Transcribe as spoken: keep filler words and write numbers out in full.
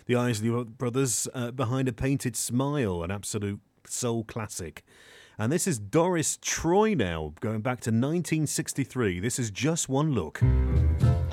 The Isley Brothers, uh, Behind a Painted Smile, an absolute soul classic. And this is Doris Troy now, going back to nineteen sixty-three. This is Just One Look.